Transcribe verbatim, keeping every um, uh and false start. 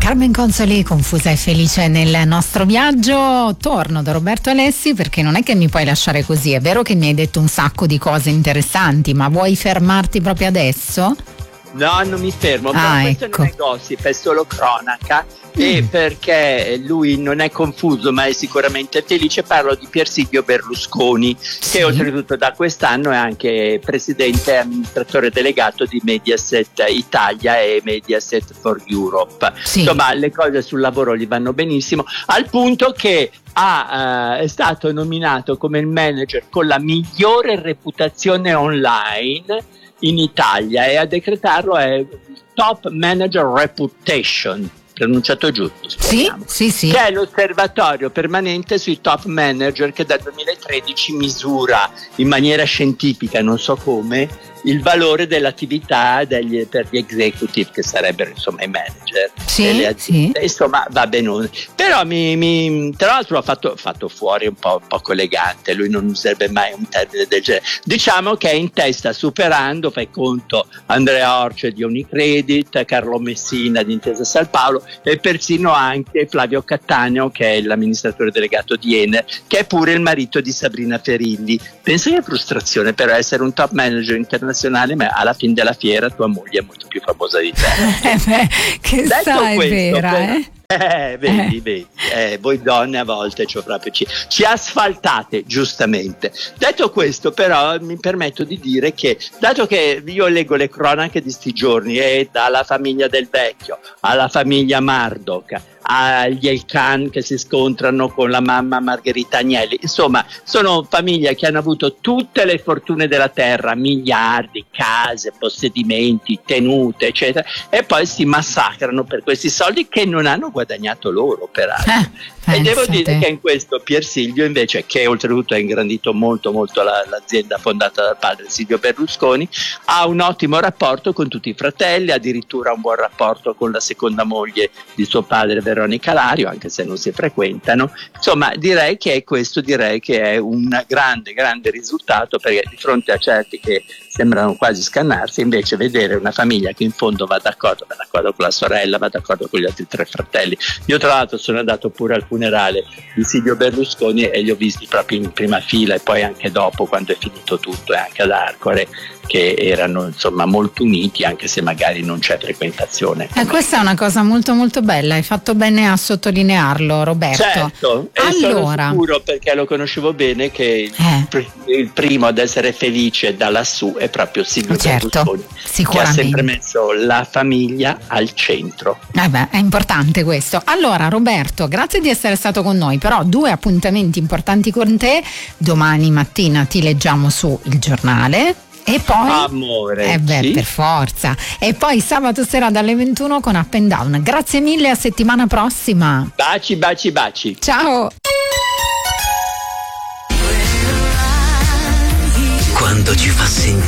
Carmen Consoli, confusa e felice nel nostro viaggio. Torno da Roberto Alessi perché non è che mi puoi lasciare così. È vero che mi hai detto un sacco di cose interessanti, ma vuoi fermarti proprio adesso? No, non mi fermo, ah, però questo ecco. non è gossip, è solo cronaca. Mm. E perché lui non è confuso ma è sicuramente felice, parlo di Pier Silvio Berlusconi, sì. che oltretutto da quest'anno è anche presidente e amministratore delegato di Mediaset Italia e Mediaset for Europe. Sì. Insomma, le cose sul lavoro gli vanno benissimo, al punto che ha, uh, è stato nominato come il manager con la migliore reputazione online in Italia, e a decretarlo è Top Manager Reputation, pronunciato giusto, sì, sì, sì. che è l'osservatorio permanente sui top manager che dal duemilatredici misura in maniera scientifica, non so come, il valore dell'attività degli, per gli executive, che sarebbero insomma i manager. Sì, sì. Insomma, va benone. Però mi, mi, tra l'altro ha fatto, fatto fuori un po' poco elegante, lui non userebbe mai un termine del genere. Diciamo che è in testa, superando, fai conto, Andrea Orce di Unicredit, Carlo Messina di Intesa San Paolo e persino anche Flavio Cattaneo, che è l'amministratore delegato di Enel, che è pure il marito di Sabrina Ferilli. Pensa che frustrazione per essere un top manager internazionale, ma alla fine della fiera tua moglie è molto più famosa di te. Eh beh, che sa, è questo, vera, per... eh? Eh, vedi, eh. vedi, eh, voi donne a volte cioè, proprio ci, ci asfaltate, giustamente. Detto questo, però, mi permetto di dire che, dato che io leggo le cronache di sti giorni, e eh, dalla famiglia del vecchio alla famiglia Murdoch, agli Elkan che si scontrano con la mamma Margherita Agnelli, insomma, sono famiglie che hanno avuto tutte le fortune della terra, miliardi, case, possedimenti, tenute, eccetera, e poi si massacrano per questi soldi che non hanno guadagnato loro, peraltro. Eh. E devo dire che in questo Pier Silvio invece, che oltretutto ha ingrandito molto molto la, l'azienda fondata dal padre Silvio Berlusconi, ha un ottimo rapporto con tutti i fratelli, addirittura un buon rapporto con la seconda moglie di suo padre Veronica Lario, anche se non si frequentano. Insomma, direi che questo direi che è un grande grande risultato, perché di fronte a certi che sembrano quasi scannarsi, invece vedere una famiglia che in fondo va d'accordo, va d'accordo con la sorella, va d'accordo con gli altri tre fratelli. Io tra l'altro sono andato pure al funerale di Silvio Berlusconi e li ho visti proprio in prima fila, e poi anche dopo, quando è finito tutto, e anche ad Arcore, che erano insomma molto uniti, anche se magari non c'è frequentazione. E eh, questa è una cosa molto molto bella, hai fatto bene a sottolinearlo, Roberto. Certo, e allora, sono sicuro, perché lo conoscevo bene, che eh. il primo ad essere felice da lassù è proprio Silvio certo, Berlusconi, che ha sempre messo la famiglia al centro. Eh beh, è importante questo. Allora Roberto, grazie di essere stato con noi, però due appuntamenti importanti con te: domani mattina ti leggiamo su Il Giornale. E poi amore, eh beh, sì. per forza. E poi sabato sera dalle ventuno con Up and Down. Grazie mille, a settimana prossima. Baci, baci, baci. Ciao. Quando ci fa sentire